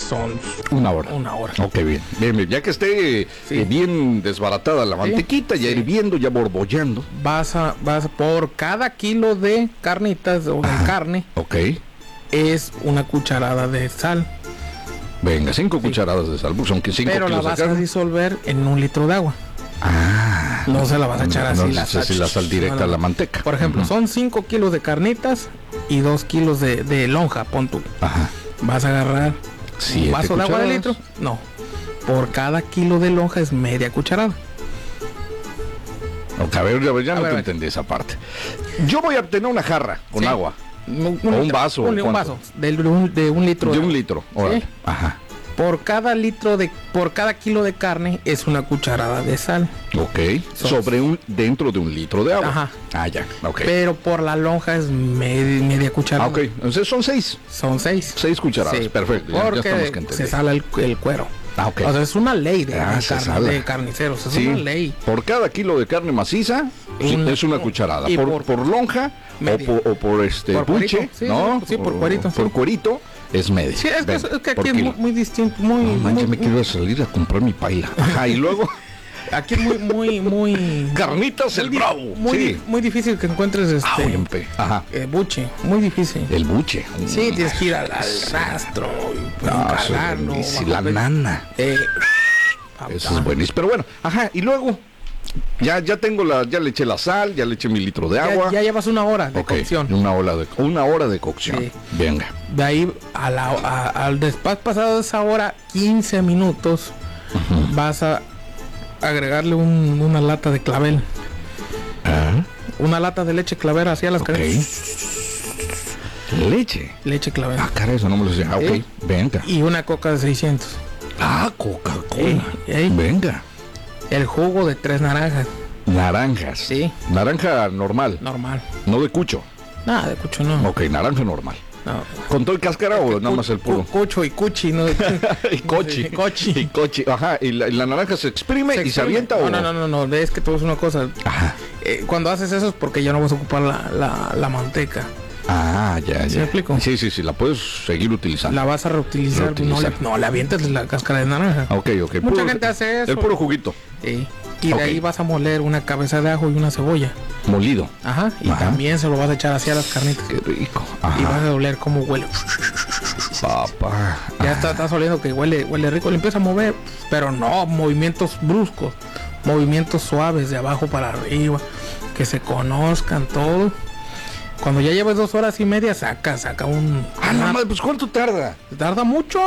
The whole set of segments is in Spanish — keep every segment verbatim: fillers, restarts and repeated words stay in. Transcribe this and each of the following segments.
son una hora. Una hora. Ok, bien. Bien, bien. Ya que esté sí. eh, bien desbaratada la mantequita, sí. ya sí. hirviendo, ya borbollando. Vas a, vas a, por cada kilo de carnitas o de Ajá. carne. Ok. Es una cucharada de sal. Venga, cinco sí. cucharadas de sal. Son que cinco Pero kilos la vas de carne. a disolver en un litro de agua. Ah. No se la vas a echar no, así, no, la, sal, así la sal directa no, no. a la manteca. Por ejemplo, uh-huh. son cinco kilos de carnitas y dos kilos de, de lonja, pon tú. Ajá. Vas a agarrar un vaso de agua de litro. No. Por cada kilo de lonja es media cucharada. Ok, a ver, ya, ya a no ver, te entendí esa parte. Yo voy a tener una jarra con sí. agua. Un, un, o un vaso. Un, un vaso de, de, un, de un litro. De un litro. ¿Sí? Ajá. Por cada litro de, por cada kilo de carne es una cucharada de sal. Ok. Son, Sobre un, dentro de un litro de agua. Ajá. Ah, ya. Ok. Pero por la lonja es media, media cucharada. Ok. Entonces son seis. Son seis. Seis cucharadas. Sí. Perfecto. Ya, porque ya estamos que se sala el, el cuero. Ah, ok. O sea, es una ley de, ah, de, carne, de carniceros. Es sí. una ley. Por cada kilo de carne maciza una, es una cucharada. Por, por, por lonja o por, o por este por buche, sí, ¿no? Sí, por cuerito. Por sí. cuerito. Es media. Sí, es que, Ven, es que aquí es muy, muy distinto, muy... No, man, muy, ya me quiero salir a comprar mi paila. Ajá, y luego... Aquí es muy, muy, muy... Carnitas el muy, bravo. Muy, sí. muy difícil que encuentres este... Ah, Ajá. Eh, buche, muy difícil. El buche. Sí, tienes que ir al, al rastro. Y no, encargarlo. Es la nana. Eh, Eso es buenísimo. Pero bueno, ajá, y luego... Ya, ya tengo la, ya le eché la sal, ya le eché mi litro de ya, agua. Ya llevas una hora de okay, cocción. Una hora de, una hora de cocción. Sí. Venga. De ahí a la, a, al después pasado esa hora, quince minutos, uh-huh. vas a agregarle un, una lata de clavel. Uh-huh. Una lata de leche clavel hacia las okay. caretas. Leche. Leche clavel. Ah, cara, eso no me lo sé. Ah, ok, ¿Eh? venga. Y una coca de seiscientos. Ah, Coca-Cola. ¿Eh? ¿Eh? Venga. El jugo de tres naranjas. Naranjas. Sí. Naranja normal. Normal. No de cucho. Nada, de cucho no. Ok, naranja normal. No. ¿Con todo el cáscara o cu- nada más el puro? Cucho y cuchi, ¿no? y cochi. Y cochi. Y cochi. Ajá. ¿Y la, y la naranja se exprime, se exprime y se avienta no, o...? No, no, no, no. Es que todo es una cosa. Ajá. Eh, cuando haces eso es porque ya no vas a ocupar la, la, la manteca. Ah, ya, ya. ¿Sí me explico? Sí, sí, sí, la puedes seguir utilizando. La vas a reutilizar, reutilizar. No, le, no, le avientas la cáscara de naranja. Ok, ok. Mucha puro, gente hace eso. El puro juguito. Sí. Y de okay. ahí vas a moler una cabeza de ajo y una cebolla. Molido. Ajá. Y Ajá. también se lo vas a echar hacia las carnitas. Qué rico. Ajá. Y vas a oler cómo huele. Papá. Ya está, estás oliendo que huele, huele rico. Le empieza a mover, pero no movimientos bruscos. Movimientos suaves de abajo para arriba. Que se conozcan todo. Cuando ya lleves dos horas y media, saca, saca un... Ah, nada más, pues ¿cuánto tarda? Tarda mucho.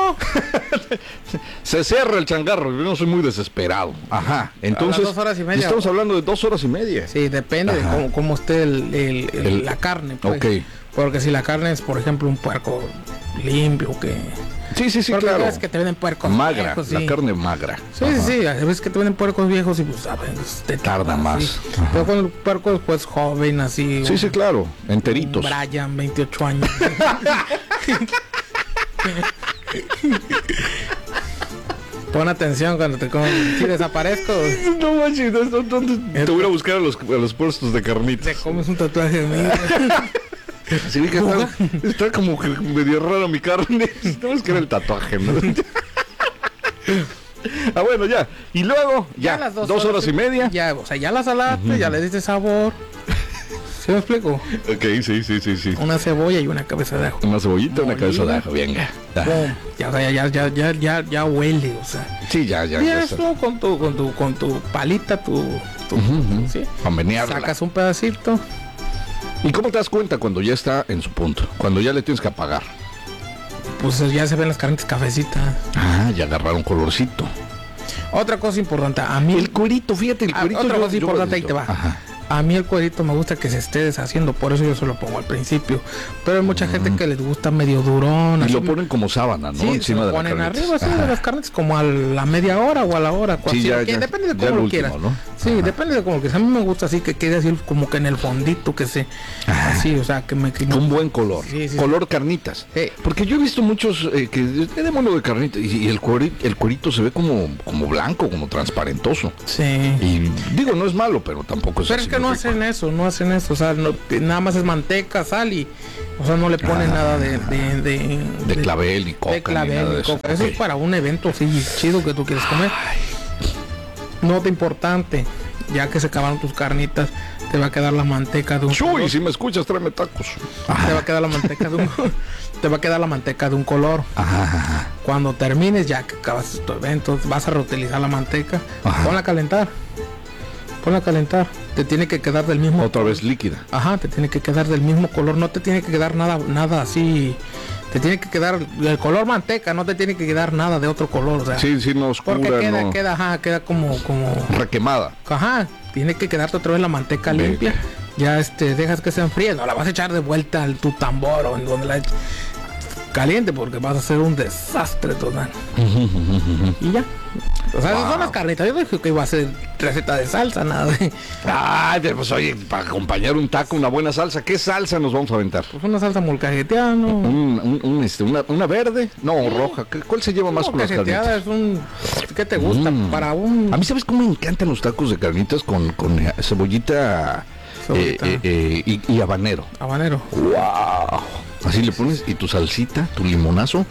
Se cierra el changarro, yo no soy muy desesperado. Ajá, entonces... Dos horas y media. Estamos hablando de dos horas y media. Sí, depende Ajá. de cómo, cómo esté el, el, el, el, la carne. Pues. Ok. Porque si la carne es, por ejemplo, un puerco limpio, que... Sí, sí, sí, porque claro. Es que te venden puercos magra, viejos, sí. La carne magra. Sí, Ajá. sí, sí, a veces que te venden puercos viejos y pues, sabes, te tarda más. Sí. Pero con el puerco pues joven, así. Sí, un, sí, claro, enteritos. Brian, veintiocho años. Pon atención cuando te comes. Si desaparezco. No manches, ¿dónde te voy a buscar a los, a los puestos de carnitas? Te comes un tatuaje de mí. Sí, que está, está como que medio raro mi carne. No es que era el tatuaje, ¿no? Ah, bueno, ya. Y luego, ya, ya dos, dos horas, horas y media. Ya, o sea, ya la salaste, uh-huh. ya le diste sabor. ¿Sí me explico? Ok, sí, sí, sí, sí. Una cebolla y una cabeza de ajo. Una cebollita y una cabeza de ajo, venga. Ya, o sea, ya, ya, ya, ya, ya huele, o sea. Sí, ya, ya. Vienes ya tú con tu, con tu, con tu palita, tu, tu uh-huh. ¿sí? Conveniarla. Sacas un pedacito. ¿Y cómo te das cuenta cuando ya está en su punto? Cuando ya le tienes que apagar. Pues ya se ven las carnitas cafecitas. Ah, ya agarraron colorcito. Otra cosa importante, a mí... El cuerito, fíjate, el cuerito... Otra yo, cosa importante, ahí te va. Ajá. A mí el cuerito me gusta que se esté deshaciendo, por eso yo se lo pongo al principio. Pero hay mucha mm. gente que les gusta medio durón. Y así, lo ponen como sábana, ¿no? Sí, encima se lo de ponen la arriba, sí, de las carnes, como a la media hora o a la hora. Sí, ya, ya, depende de cómo lo último, quieras. ¿no? Sí, Ajá. depende de cómo lo quieras. A mí me gusta así que quede así como que en el fondito, que se... Ajá. Así, o sea, que me... Que un buen color. Sí, sí, color sí. carnitas. Sí. Porque yo he visto muchos eh, que... ¿Qué demonio de carnitas? Y, y el, cuerito, el cuerito se ve como, como blanco, como transparentoso. Sí. Y digo, no es malo, pero tampoco es pero así es que no hacen eso, no hacen eso. O sea, no, nada más es manteca, sal y... O sea, no le ponen ah, nada de... De, de, de, de clavel y coca. De clavel y coca. Eso, okay. Es para un evento así chido que tú quieres comer. Ay. Nota importante, ya que se acabaron tus carnitas, te va a quedar la manteca de un Chuy, color. Si me escuchas, tráeme tacos. Ajá. Te va a quedar la manteca de un te va a quedar la manteca de un color. Ajá, ajá. Cuando termines, ya que acabas tu evento, vas a reutilizar la manteca. Ajá. Ponla a calentar. Ponla a calentar. Te tiene que quedar del mismo Otra color. vez líquida. Ajá, te tiene que quedar del mismo color. No te tiene que quedar nada, nada así. Te tiene que quedar el color manteca, no te tiene que quedar nada de otro color. O sea, sí, sí, no oscura. Porque queda, no... queda, ajá, queda como, como... requemada. Ajá, tiene que quedarte otra vez la manteca Ve. limpia. Ya este, dejas que se enfríe, no la vas a echar de vuelta al tu tambor o en donde la eches caliente porque vas a hacer un desastre total. Y ya. O sea, wow. Son las carnitas. Yo dije que iba a ser receta de salsa, nada de... Ay, pues oye, para acompañar un taco, una buena salsa, ¿qué salsa nos vamos a aventar? Pues una salsa molcajeteada, ¿no? Un, un, un, este, una, una verde, no, sí. Roja. ¿Cuál se lleva más con las carnitas? Es un... ¿Qué te gusta? Mm. Para un... A mí, ¿sabes cómo me encantan los tacos de carnitas con, con cebollita, cebollita. Eh, eh, eh, y, y habanero? Habanero. ¡Wow! Así le pones, y tu salsita, tu limonazo,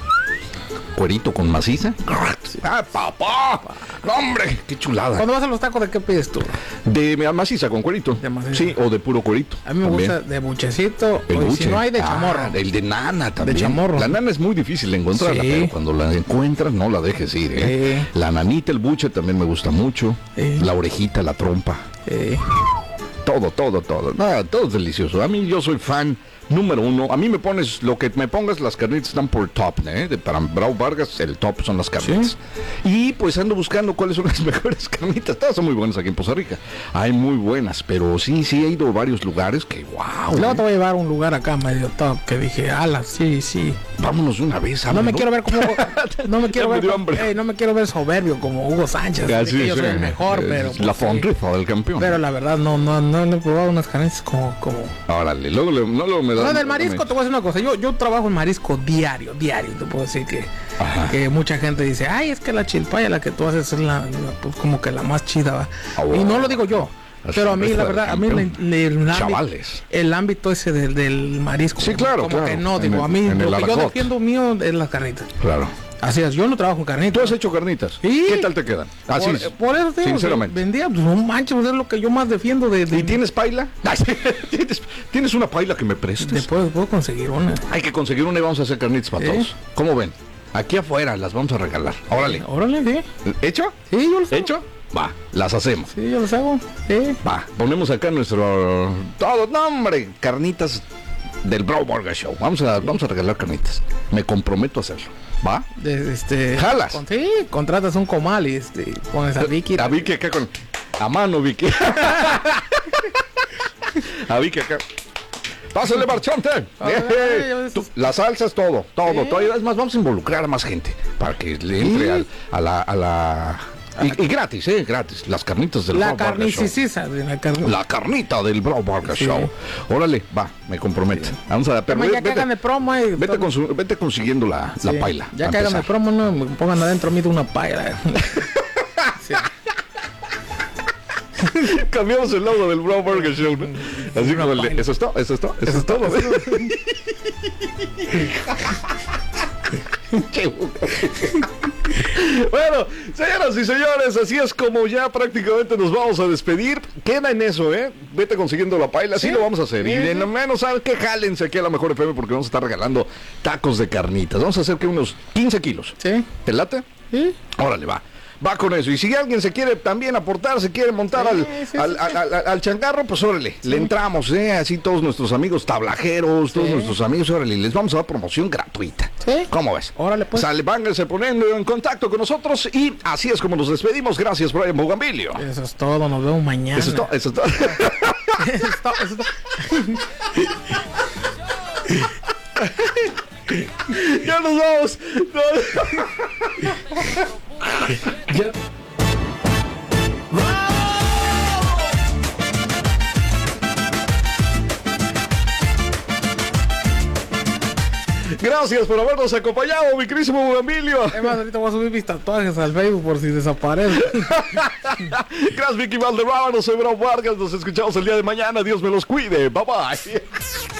cuerito con maciza. ¡Ah, papá! ¡No, hombre! ¡Qué chulada! Cuando vas a los tacos, ¿de qué pides tú? De maciza con cuerito. De maciza. Sí, o de puro cuerito. A mí me también. Gusta de buchecito, el o buche. Si no hay de chamorro. Ah, el de nana también. De chamorro. La nana es muy difícil de encontrarla, sí. Pero cuando la encuentras no la dejes ir, ¿eh? Sí. La nanita, el buche también me gusta mucho. Sí. La orejita, la trompa. Sí. Todo, todo, todo. Nada, todo es delicioso. A mí yo soy fan número uno. A mí me pones, lo que me pongas, las carnitas están por top, ¿eh? De, para Bravo Vargas, el top son las carnitas. ¿Sí? Y pues ando buscando cuáles son las mejores carnitas. Todas son muy buenas aquí en Poza Rica. Hay muy buenas, pero sí, sí he ido a varios lugares que, wow. Luego ¿eh? Te voy a llevar a un lugar acá medio top que dije, ala, sí, sí. Vámonos de una vez. No me quiero ver como... no me quiero ver como, hey, no me quiero ver soberbio como Hugo Sánchez. Ya, sí, que yo sí, soy el mejor, es pero... La fonriza del campeón. Pero la verdad, no, no, no, no he probado unas carnitas como... como... Órale, luego, luego, no, luego me da... No, del marisco te voy a decir una cosa. Yo, yo trabajo en marisco diario, diario. Te puedo decir que, que mucha gente dice, ay, es que la chilpaya, la que tú haces es la, la pues, como que la más chida, ¿va? Oh, wow. Y no lo digo yo. Pero a mí, la verdad, a mí le, le, el, ámbito, el ámbito ese del, del marisco. Sí, claro, como claro. que no, digo, el, a mí lo que argot. yo defiendo mío es las carnitas. Claro. Así es, yo no trabajo en carnitas. ¿Tú has hecho carnitas? ¿Sí? ¿Qué tal te quedan? Así por, es. Por eso te digo, sinceramente. Vendía, pues no manches, es lo que yo más defiendo de... de... ¿Y tienes paila? ¿Tienes, ¿Tienes una paila que me prestes? Después puedo conseguir una. Hay que conseguir una y vamos a hacer carnitas para ¿Sí? todos. ¿Cómo ven? Aquí afuera las vamos a regalar. Órale. Órale, sí. ¿Hecho? Sí, yo lo ¿Hecho? Va, las hacemos. Sí, yo las hago. Sí. Va, ponemos acá nuestro... Todo, no, hombre, carnitas del Bravo Burger Show. Vamos a, vamos a regalar carnitas. Me comprometo a hacerlo. ¿Va? De, este, ¿Jalas? Con, sí, contratas un comal y este, pones a Vicky. A Vicky acá con... A mano, Vicky. A Vicky acá. Pásale, marchante. Eh, tú, las salsas, todo, todo, ¿Eh? todo. Es más, vamos a involucrar a más gente para que le entre ¿Sí? a, a la... A la Y, y gratis, eh, gratis. Las carnitas del la Bravo Burger Show. De la, carni la carnita del Bravo Burger sí. Show. Órale, va, me comprometo. Sí. Vamos a pero ya vete, que hagan el promo, eh, vete, consu, vete consiguiendo la, sí. la paila. Ya que hagan el promo, no me pongan adentro mí de una paila. Sí. Cambiamos el logo del Bravo Burger Show, ¿no? Así como el de, eso es todo, eso es todo, eso, eso es todo. Eso Bueno, señoras y señores, así es como ya prácticamente nos vamos a despedir. Queda en eso, ¿eh? Vete consiguiendo la paila, así ¿Sí? lo vamos a hacer. Sí, y de sí. menos, ¿saben qué? Jálense aquí a la Mejor F M porque vamos a estar regalando tacos de carnitas. Vamos a hacer que unos quince kilos. ¿Sí? ¿Te late? Sí. Órale, va. Va con eso. Y si alguien se quiere también aportar, se quiere montar sí, al, sí, al, sí, al, al, al, al changarro, pues órale, sí. le entramos, ¿eh? Así todos nuestros amigos tablajeros, todos sí. nuestros amigos, órale, les vamos a dar promoción gratuita. ¿Sí? ¿Cómo ves? Órale, pues. Sale, vánganse poniendo en contacto con nosotros y así es como nos despedimos. Gracias, Brian Bougambilio. Eso es todo, nos vemos mañana. Eso es todo, eso es todo. Eso es todo, eso es todo. Ya nos vamos. Ya. Gracias por habernos acompañado, mi querísimo Emilio. Es más, ahorita voy a subir mis tatuajes al Facebook por si desaparecen. Gracias, Vicky Valderrama. Soy Bravo Vargas. Nos escuchamos el día de mañana. Dios me los cuide. Bye bye.